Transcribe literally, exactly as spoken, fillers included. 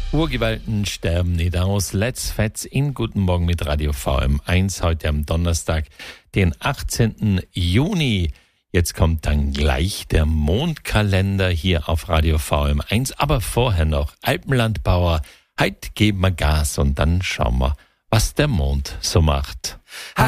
Urgewalten sterben nicht aus. Let's Fets in Guten Morgen mit Radio V M eins heute am Donnerstag, den achtzehnten Juni. Jetzt kommt dann gleich der Mondkalender hier auf Radio V M eins. Aber vorher noch Alpenlandbauer. Heute geben wir Gas und dann schauen wir, was der Mond so macht.